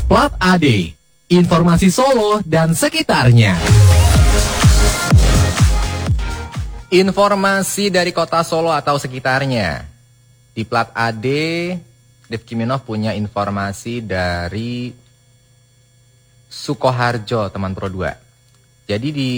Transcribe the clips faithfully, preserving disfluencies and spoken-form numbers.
Plat A D, informasi Solo dan sekitarnya. Informasi dari kota Solo atau sekitarnya. Di Plat A D, Dev Kiminov punya informasi dari Sukoharjo, teman Pro dua. Jadi di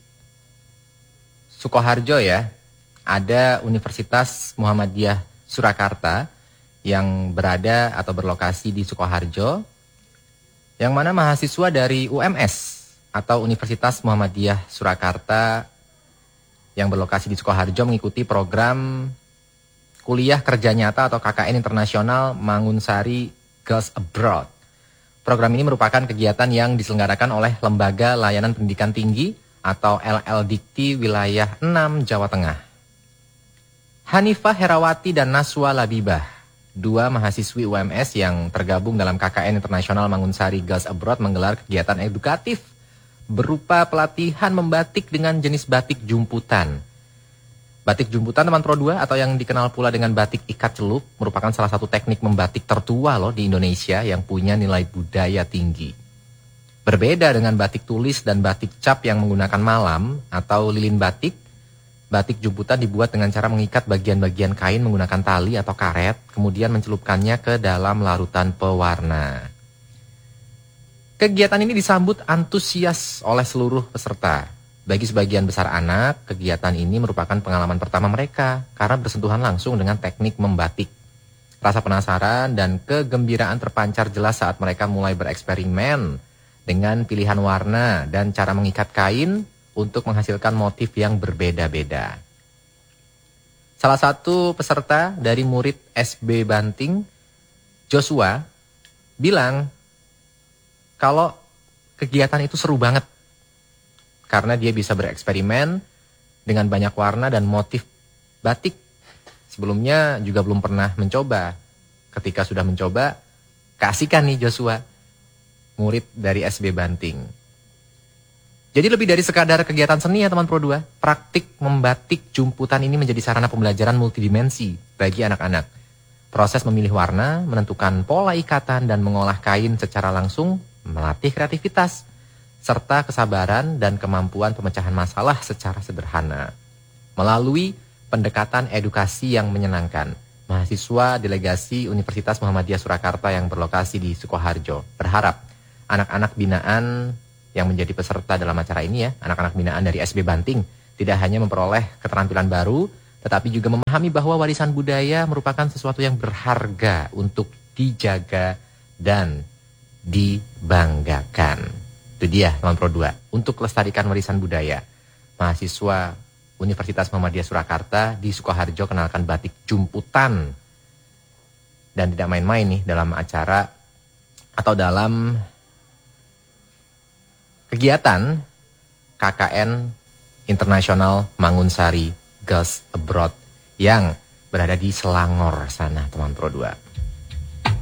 Sukoharjo ya, ada Universitas Muhammadiyah Surakarta yang berada atau berlokasi di Sukoharjo, yang mana mahasiswa dari U M S atau Universitas Muhammadiyah Surakarta yang berlokasi di Sukoharjo mengikuti program kuliah kerja nyata atau K K N Internasional Mangunsari Girls Abroad. Program ini merupakan kegiatan yang diselenggarakan oleh Lembaga Layanan Pendidikan Tinggi atau L L Dikti Wilayah enam Jawa Tengah. Hanifah Herawati dan Naswa Labibah, dua mahasiswi U M S yang tergabung dalam K K N Internasional Mangunsari Girls Abroad menggelar kegiatan edukatif berupa pelatihan membatik dengan jenis batik jumputan. Batik jumputan teman Pro dua atau yang dikenal pula dengan batik ikat celup merupakan salah satu teknik membatik tertua loh di Indonesia yang punya nilai budaya tinggi. Berbeda dengan batik tulis dan batik cap yang menggunakan malam atau lilin batik, batik jumputan dibuat dengan cara mengikat bagian-bagian kain menggunakan tali atau karet, kemudian mencelupkannya ke dalam larutan pewarna. Kegiatan ini disambut antusias oleh seluruh peserta. Bagi sebagian besar anak, kegiatan ini merupakan pengalaman pertama mereka karena bersentuhan langsung dengan teknik membatik. Rasa penasaran dan kegembiraan terpancar jelas saat mereka mulai bereksperimen dengan pilihan warna dan cara mengikat kain untuk menghasilkan motif yang berbeda-beda. Salah satu peserta dari murid S B Banting, Joshua, bilang kalau kegiatan itu seru banget karena dia bisa bereksperimen dengan banyak warna dan motif batik. Sebelumnya juga belum pernah mencoba. Ketika sudah mencoba, kasihkan nih Joshua, murid dari S B Banting. Jadi lebih dari sekadar kegiatan seni ya teman Pro dua, praktik membatik jumputan ini menjadi sarana pembelajaran multidimensi bagi anak-anak. Proses memilih warna, menentukan pola ikatan dan mengolah kain secara langsung melatih kreativitas serta kesabaran dan kemampuan pemecahan masalah secara sederhana. Melalui pendekatan edukasi yang menyenangkan, mahasiswa delegasi Universitas Muhammadiyah Surakarta yang berlokasi di Sukoharjo berharap anak-anak binaan yang menjadi peserta dalam acara ini ya, anak-anak binaan dari S B Banting tidak hanya memperoleh keterampilan baru, tetapi juga memahami bahwa warisan budaya merupakan sesuatu yang berharga untuk dijaga dan dibanggakan. Itu dia teman Pro dua, untuk kelestarikan warisan budaya. Mahasiswa Universitas Muhammadiyah Surakarta di Sukoharjo kenalkan batik jumputan. Dan tidak main-main nih dalam acara atau dalam kegiatan K K N Internasional Mangunsari Girls Abroad yang berada di Selangor sana teman Pro dua.